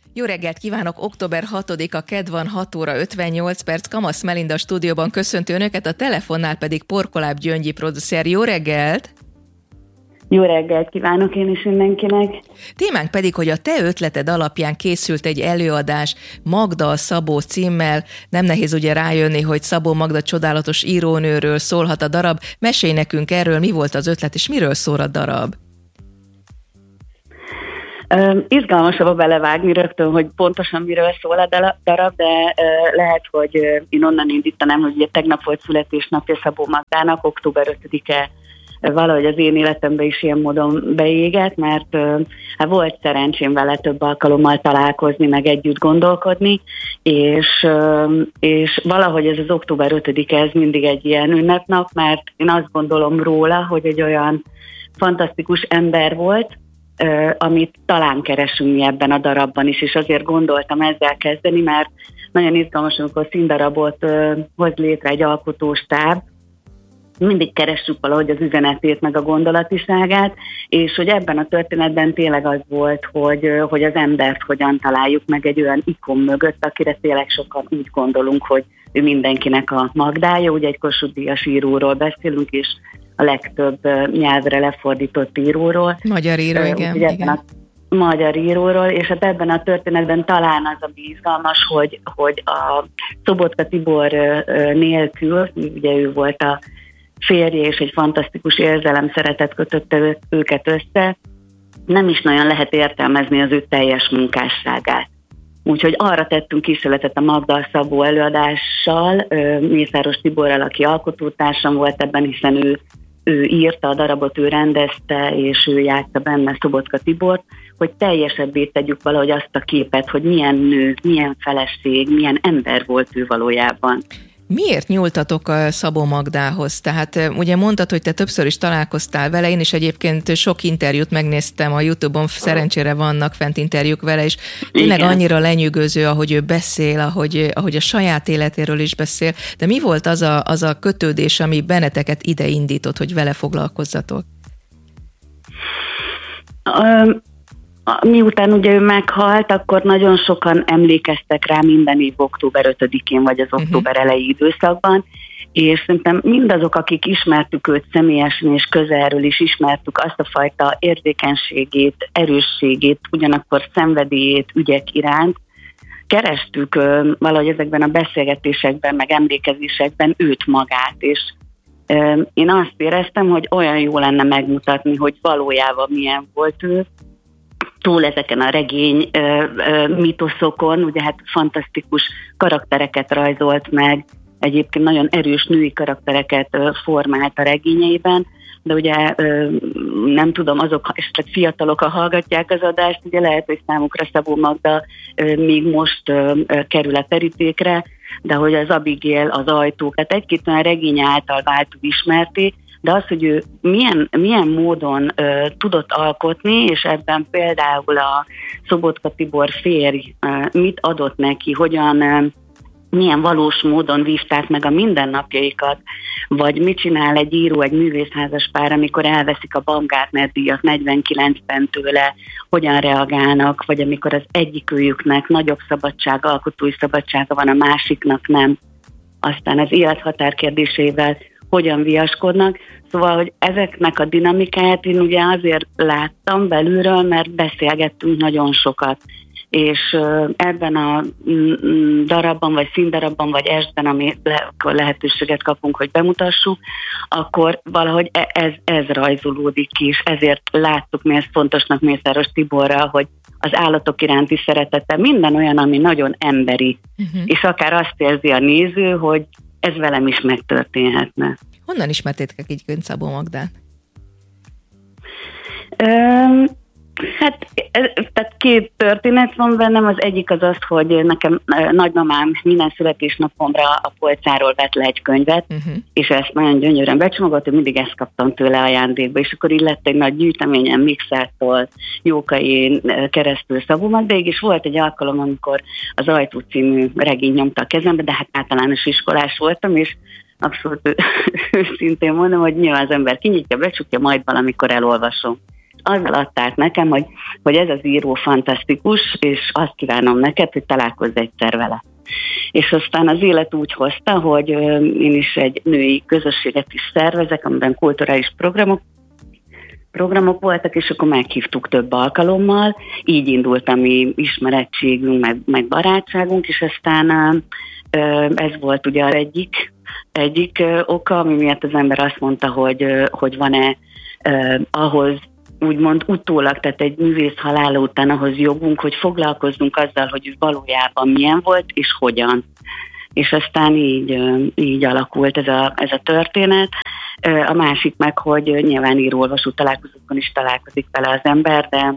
Jó reggelt kívánok! Október 6-a, kedd van, 6 óra 58 perc. Kamasz Melinda stúdióban köszönti önöket, a telefonnál pedig Porkoláb Gyöngyi producer. Jó reggelt! Jó reggelt kívánok én is mindenkinek! Témánk pedig, hogy a te ötleted alapján készült egy előadás Magda a Szabó címmel. Nem nehéz ugye rájönni, hogy Szabó Magda csodálatos írónőről szólhat a darab. Mesélj nekünk erről, mi volt az ötlet, és miről szól a darab? Izgalmasabb a belevágni rögtön, hogy pontosan miről szól a darab, de lehet, hogy én onnan indítanám, hogy ugye tegnap volt születésnapja Szabó Magdának, október 5-e valahogy az én életemben is ilyen módon beégett, mert volt szerencsém vele több alkalommal találkozni, meg együtt gondolkodni, és valahogy ez az október 5-e, ez mindig egy ilyen ünnepnap, mert én azt gondolom róla, hogy egy olyan fantasztikus ember volt, amit talán keresünk mi ebben a darabban is, és azért gondoltam ezzel kezdeni, mert nagyon izgalmas, amikor színdarabot hoz létre egy alkotóstáb, mindig keressük valahogy az üzenetét, meg a gondolatiságát, és hogy ebben a történetben tényleg az volt, hogy az embert hogyan találjuk meg egy olyan ikon mögött, akire tényleg sokan úgy gondolunk, hogy ő mindenkinek a Magdája, ugye egy Kossuth-díjas íróról beszélünk, és a legtöbb nyelvre lefordított íróról. Magyar író, igen. Magyar íróról, és hát ebben a történetben talán az, ami izgalmas, hogy a Szobotka Tibor nélkül, ugye ő volt a férje, és egy fantasztikus érzelem, szeretet kötötte őket össze, nem is nagyon lehet értelmezni az ő teljes munkásságát. Úgyhogy arra tettünk kísérletet a Magda a Szabó előadással, Mészáros Tiborral, aki alkotótársam volt ebben, hiszen ő írta a darabot, ő rendezte, és ő játsza benne Szobotka Tibort, hogy teljesebbé tegyük valahogy azt a képet, hogy milyen nő, milyen feleség, milyen ember volt ő valójában. Miért nyúltatok a Szabó Magdához? Tehát ugye mondtad, hogy te többször is találkoztál vele, én is egyébként sok interjút megnéztem a YouTube-on, szerencsére vannak fent interjúk vele, és tényleg annyira lenyűgöző, ahogy ő beszél, ahogy a saját életéről is beszél, de mi volt az a kötődés, ami benneteket ide indított, hogy vele foglalkozzatok? Miután ugye ő meghalt, akkor nagyon sokan emlékeztek rá minden év október 5-én, vagy az október elejé időszakban, és szerintem mindazok, akik ismertük őt személyesen és közelről is ismertük azt a fajta érzékenységét, erősségét, ugyanakkor szenvedélyét ügyek iránt, kerestük valahogy ezekben a beszélgetésekben, meg emlékezésekben őt magát, és én azt éreztem, hogy olyan jó lenne megmutatni, hogy valójában milyen volt ő, túl ezeken a regény mitoszokon, ugye hát fantasztikus karaktereket rajzolt meg, egyébként nagyon erős női karaktereket formált a regényeiben, de ugye nem tudom, azok esetleg fiatalok, ha hallgatják az adást, ugye lehet, hogy számukra Szabó Magda még most kerül a terítékre, de hogy az Abigail, az Ajtók, tehát egy-két olyan regény által váltuk ismerté, de az, hogy ő milyen módon tudott alkotni, és ebben például a Szobotka Tibor férj mit adott neki, milyen valós módon vívták meg a mindennapjaikat, vagy mit csinál egy író, egy művészházas pár, amikor elveszik a Baumgartner-díjat 49-ben tőle, hogyan reagálnak, vagy amikor az egyikőjüknek nagyobb szabadság, alkotói szabadsága van, a másiknak nem. Aztán az élethatár kérdésével hogyan viaskodnak. Szóval, hogy ezeknek a dinamikáját én ugye azért láttam belülről, mert beszélgettünk nagyon sokat. És ebben a darabban, vagy színdarabban, vagy estben, ami lehetőséget kapunk, hogy bemutassuk, akkor valahogy ez rajzolódik ki, és ezért láttuk mi ezt fontosnak Mészáros Tiborral, hogy az állatok iránti szeretete minden olyan, ami nagyon emberi, és akár azt érzi a néző, hogy ez velem is megtörténhetne. Honnan ismertétek így Szabó Magdát? Tehát két történet van bennem, az egyik az, hogy nekem nagymamám minden születésnapomra a polcáról vett le egy könyvet, és ezt nagyon gyönyörűen becsomagolt, hogy mindig ezt kaptam tőle ajándékba, és akkor így lett egy nagy gyűjteményem Mixától, Jókai keresztül Szabó Magdáig, és volt egy alkalom, amikor az Ajtó című regény nyomta a kezembe, de hát általános iskolás voltam, és abszolút őszintén mondom, hogy nyilván az ember kinyitja, becsukja, majd valamikor elolvasom. azzal adták nekem, hogy ez az író fantasztikus, és azt kívánom neked, hogy találkozz egyszer vele. És aztán az élet úgy hozta, hogy én is egy női közösséget is szervezek, amiben kulturális programok voltak, és akkor meghívtuk több alkalommal, így indult a mi ismerettségünk, meg barátságunk, és aztán ez volt ugye az egyik oka, ami miatt az ember azt mondta, hogy van-e ahhoz úgymond utólag, tehát egy művész halála után ahhoz jogunk, hogy foglalkozzunk azzal, hogy ő valójában milyen volt, és hogyan. És aztán így alakult ez a történet. A másik meg, hogy nyilván író-olvasó találkozókon is találkozik vele az ember, de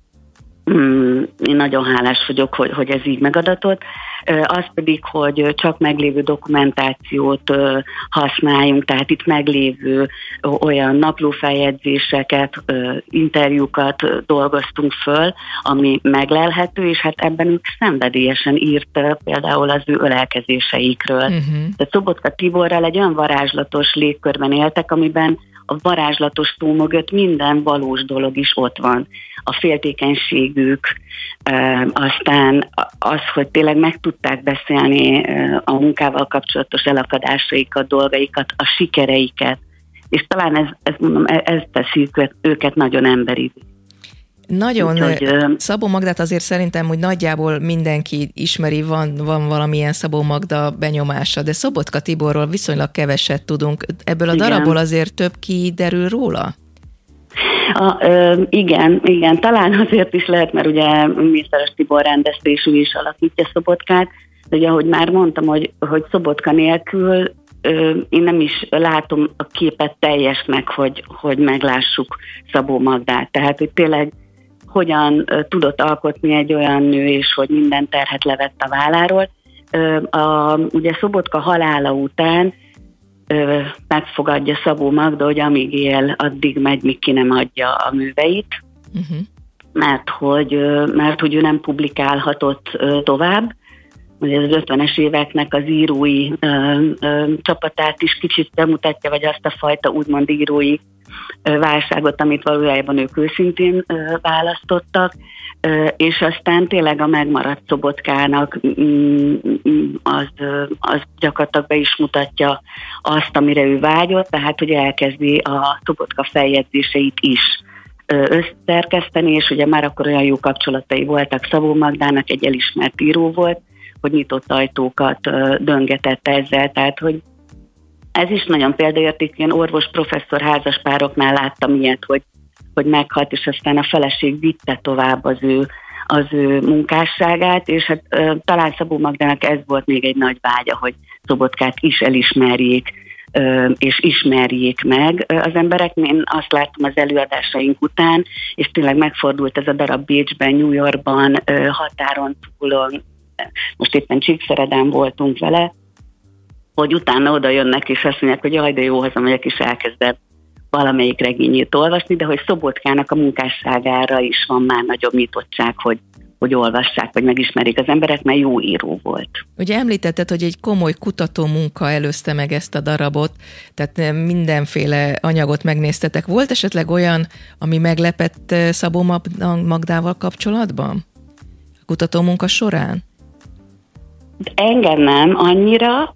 én nagyon hálás vagyok, hogy ez így megadatott. Az pedig, hogy csak meglévő dokumentációt használjunk, tehát itt meglévő olyan naplófeljegyzéseket, interjúkat dolgoztunk föl, ami meglelhető, és hát ebben ők szenvedélyesen írt például az ő ölelkezéseikről. Tehát Szobotka Tiborral egy olyan varázslatos légkörben éltek, amiben a varázslatos tó mögött minden valós dolog is ott van. A féltékenységük, aztán az, hogy tényleg meg tudták beszélni a munkával kapcsolatos elakadásaikat, dolgaikat, a sikereiket, és talán ez teszi őket nagyon emberi. Nagyon. Szabó Magdát azért szerintem, hogy nagyjából mindenki ismeri, van valamilyen Szabó Magda benyomása, de Szobotka Tiborról viszonylag keveset tudunk. Ebből a darabból azért több kiderül róla? Igen, talán azért is lehet, mert ugye Mészáros Tibor rendezte, és ő is alakítja Szobotkát, de ugye, ahogy már mondtam, hogy Szobotka nélkül én nem is látom a képet teljesnek, hogy meglássuk Szabó Magdát. Tehát, hogy tényleg hogyan tudott alkotni egy olyan nő, és hogy minden terhet levett a válláról. Ugye Szobotka halála után megfogadja Szabó Magda, hogy amíg él, addig megy, míg ki nem adja a műveit, mert hogy ő nem publikálhatott tovább. Ugye az 50-es éveknek az írói csapatát is kicsit bemutatja, vagy azt a fajta úgymond írói válságot, amit valójában ők őszintén választottak, és aztán tényleg a megmaradt Szobotkának az gyakorlatilag be is mutatja azt, amire ő vágyott, tehát hogy elkezdi a Szobotka feljegyzéseit is összeszerkeszteni, és ugye már akkor olyan jó kapcsolatai voltak Szabó Magdának, egy elismert író volt, hogy nyitott ajtókat döngetett ezzel, tehát hogy ez is nagyon példaértékű, én orvos-professzor házaspároknál láttam ilyet, hogy meghalt, és aztán a feleség vitte tovább az ő munkásságát, és hát talán Szabó Magdának ez volt még egy nagy vágya, hogy Szobotkát is elismerjék, és ismerjék meg az emberek. Én azt láttam az előadásaink után, és tényleg megfordult ez a darab Bécsben, New Yorkban, határon túlon, most éppen Csíkszeredán voltunk vele, hogy utána oda jönnek, és azt mondják, hogy jaj, de jó, hazamegyek, és elkezdem valamelyik regényét olvasni, de hogy Szobotkának a munkásságára is van már nagyobb nyitottság, hogy olvassák, vagy megismerik az emberek, mert jó író volt. Ugye említetted, hogy egy komoly kutató munka előzte meg ezt a darabot, tehát mindenféle anyagot megnéztetek. Volt esetleg olyan, ami meglepett Szabó Magdával kapcsolatban? A kutató munka során? Engem nem annyira,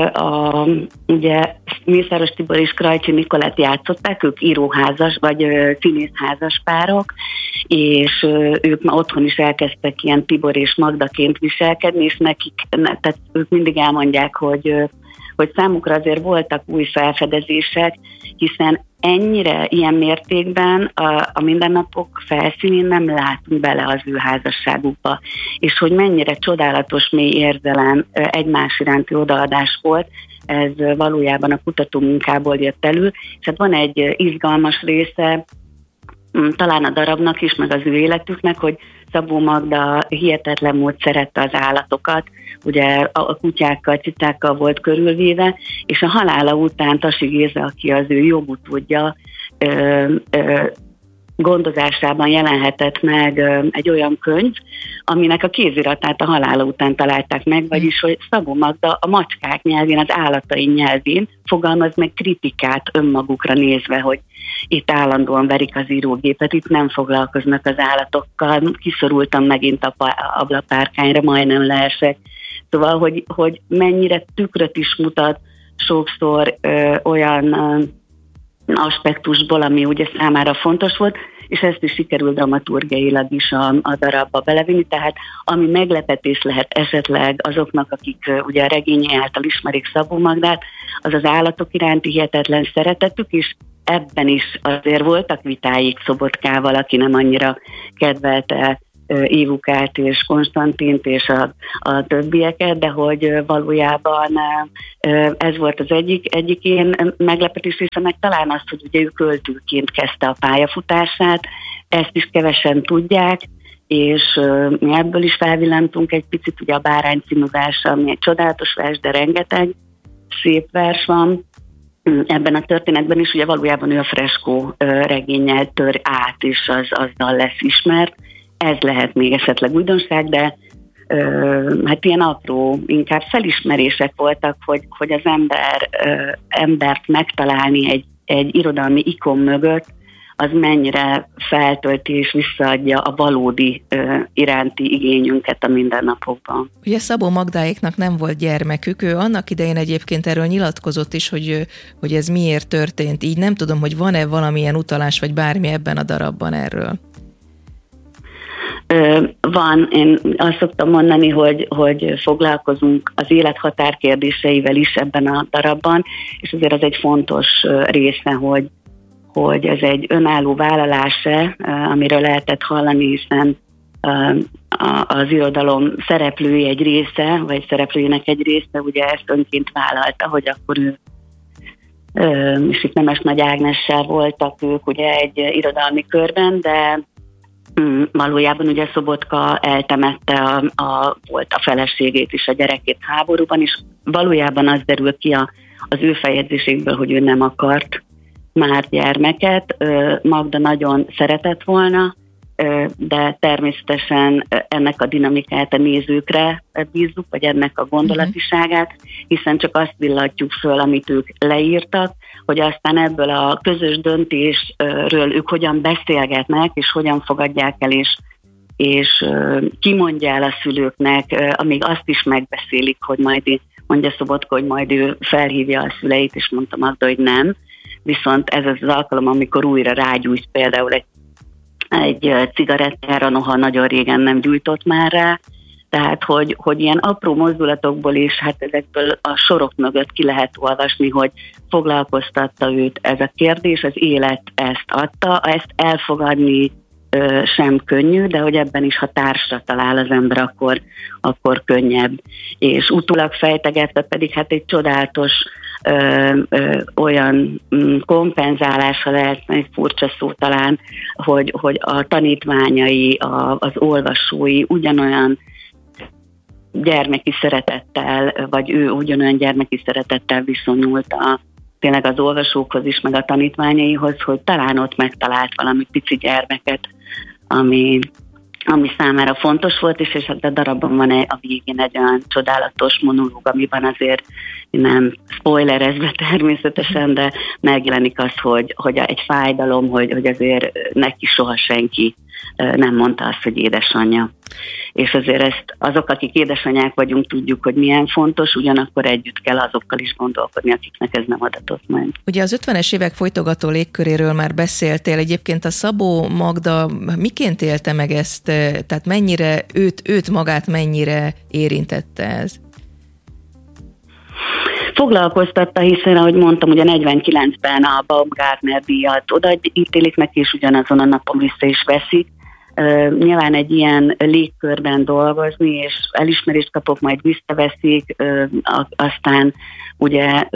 ugye Mészáros Tibor és Krajcsi Nikolett játszották, ők íróházas vagy színészházas párok, és ők már otthon is elkezdtek ilyen Tibor és Magdaként viselkedni, és tehát ők mindig elmondják, hogy számukra azért voltak új felfedezések, hiszen ennyire, ilyen mértékben a mindennapok felszínén nem látunk bele az ő házasságukba, és hogy mennyire csodálatos mély érzelem, egymás iránti odaadás volt, ez valójában a kutatómunkából jött elő, és hát van egy izgalmas része, talán a darabnak is, meg az ő életüknek, hogy Szabó Magda hihetetlen mód szerette az állatokat, ugye a kutyákkal, cicákkal volt körülvéve, és a halála után Tasi Géza, aki az ő jogutódja, gondozásában jelenhetett meg egy olyan könyv, aminek a kéziratát a halála után találták meg, vagyis hogy Szabó Magda a macskák nyelvén, az állatai nyelvén fogalmaz meg kritikát önmagukra nézve, hogy itt állandóan verik az írógépet, itt nem foglalkoznak az állatokkal, kiszorultam megint a ablapárkányra, majdnem leesek. Szóval, hogy mennyire tükröt is mutat sokszor olyan aspektusból, ami ugye számára fontos volt, és ezt is sikerül dramaturgiailag is a darabba belevinni, tehát ami meglepetés lehet esetleg azoknak, akik ugye a regénye által ismerik Szabó Magdát, az az állatok iránti hihetetlen szeretetük, és ebben is azért voltak vitáik Szobotkával, aki nem annyira kedvelte Évukát és Konstantint és a többieket, de hogy valójában ez volt az egyik ilyen meglepetés, és meg talán azt, hogy ugye ő költőként kezdte a pályafutását, ezt is kevesen tudják, és mi ebből is felvillantunk egy picit, ugye a Bárány című vers, ami egy csodálatos vers, de rengeteg szép vers van. Ebben a történetben is ugye valójában ő a freskó regénnyel tör át, és azzal lesz ismert. Ez lehet még esetleg újdonság, de hát ilyen apró, inkább felismerések voltak, hogy az embert megtalálni egy irodalmi ikon mögött, az mennyire feltölti és visszaadja a valódi iránti igényünket a mindennapokban. Ugye Szabó Magdáéknak nem volt gyermekük, ő annak idején egyébként erről nyilatkozott is, hogy ez miért történt. Így nem tudom, hogy van-e valamilyen utalás, vagy bármi ebben a darabban erről. Van, én azt szoktam mondani, hogy foglalkozunk az élet határkérdéseivel is ebben a darabban, és azért az egy fontos része, hogy ez egy önálló vállalás-e, amiről lehetett hallani, hiszen az irodalom szereplői egy része, vagy szereplőjének egy része ugye ezt önként vállalta, hogy akkor ő, és itt Nemes Nagy Ágnessel voltak ők ugye egy irodalmi körben, de valójában ugye Szobotka eltemette volt a feleségét és a gyerekét háborúban, és valójában az derül ki az ő feljegyzésékből, hogy ő nem akart már gyermeket. Magda nagyon szeretett volna, de természetesen ennek a dinamikát a nézőkre bízzuk, vagy ennek a gondolatiságát, hiszen csak azt villatjuk föl, amit ők leírtak, hogy aztán ebből a közös döntésről ők hogyan beszélgetnek, és hogyan fogadják el, és kimondja el a szülőknek, amíg azt is megbeszélik, hogy majd mondja Szobotka, hogy majd ő felhívja a szüleit, és mondta Magda, hogy nem. Viszont ez az alkalom, amikor újra rágyújt például egy cigarettára, noha nagyon régen nem gyújtott már rá, tehát hogy ilyen apró mozdulatokból is, hát ezekből a sorok mögött ki lehet olvasni, hogy foglalkoztatta őt ez a kérdés, az élet ezt adta, ezt elfogadni sem könnyű, de hogy ebben is, ha társra talál az ember, akkor könnyebb. És utólag fejtegetve pedig hát egy csodálatos olyan kompenzálása lehet, egy furcsa szó talán, hogy a tanítványai, az olvasói ugyanolyan gyermeki szeretettel, vagy ő ugyanolyan gyermeki szeretettel viszonyult tényleg az olvasókhoz is, meg a tanítványaihoz, hogy talán ott megtalált valami pici gyermeket, ami számára fontos volt, és a darabban van a végén egy olyan csodálatos monológ, amiben azért nem spoilerezve természetesen, de megjelenik az, hogy egy fájdalom, hogy azért neki soha senki nem mondta azt, hogy édesanyja. És azért ezt azok, akik édesanyák vagyunk, tudjuk, hogy milyen fontos, ugyanakkor együtt kell azokkal is gondolkodni, akiknek ez nem adatott meg. Ugye az 50-es évek folytogató légköréről már beszéltél, egyébként a Szabó Magda miként élte meg ezt, tehát mennyire őt magát mennyire érintette ez? Foglalkoztatta, hiszen, ahogy mondtam, ugye 49-ben a Baumgartner díjat odaítélik neki, és ugyanazon a napon vissza is veszik. Nyilván egy ilyen légkörben dolgozni, és elismerést kapok, majd visszaveszik, aztán ugye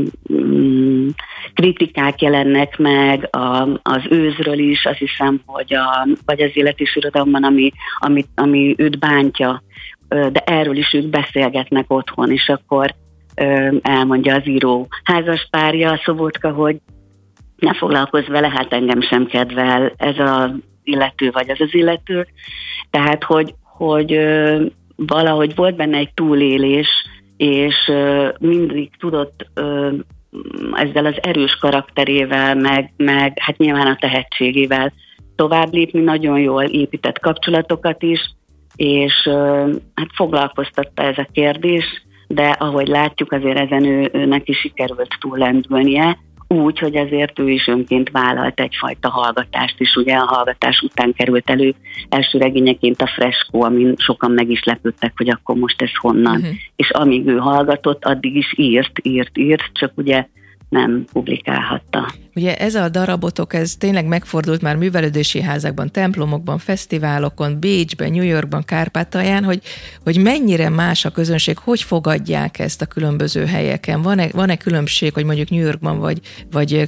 kritikák jelennek meg az őzről is, azt hiszem, vagy az Élet és Irodalomban, ami őt bántja, de erről is ők beszélgetnek otthon, és akkor elmondja az író házaspárja, Szobotka, hogy ne foglalkozz vele, hát engem sem kedvel ez az illető vagy az illető. Tehát, hogy valahogy volt benne egy túlélés, és mindig tudott ezzel az erős karakterével, meg hát nyilván a tehetségével tovább lépni, nagyon jól épített kapcsolatokat is, és hát foglalkoztatta ez a kérdés, de ahogy látjuk, azért ezen őnek is sikerült túllendülnie, úgy, hogy azért ő is önként vállalt egyfajta hallgatást is. Ugye a hallgatás után került elő első regényeként a Freskó, amin sokan meg is lepődtek, hogy akkor most ez honnan. És amíg ő hallgatott, addig is írt, csak ugye nem publikálhatta. Ugye ez a darabotok, ez tényleg megfordult már művelődési házakban, templomokban, fesztiválokon, Bécsben, New Yorkban, Kárpátalján, hogy mennyire más a közönség, hogy fogadják ezt a különböző helyeken. Van-e különbség, hogy mondjuk New Yorkban vagy